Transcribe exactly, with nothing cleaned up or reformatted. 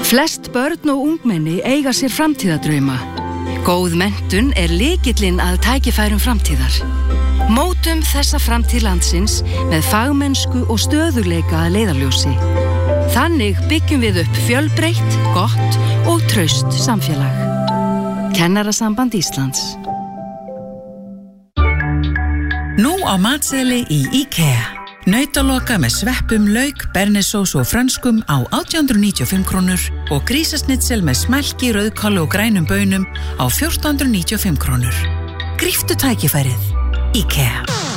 Flest börn og ungmenni eiga sér framtíðadrauma. Góð menntun er lykillinn að tækifærum framtíðar. Mótum þessa framtíð landsins með fagmennsku og stöðugleika að leiðarljósi. Þannig byggjum við upp fjölbreytt, gott og traust samfélag. Kennarasamband Íslands. Nú á matseðli í IKEA. Nautaloka með sveppum, lauk, bernesós og frönskum á átján hundruð níutíu og fimm krónur og grísasnitsel með smælki, rauðkáli og grænum baunum á fjórtán hundruð níutíu og fimm krónur. Gríptu tækifærið. IKEA.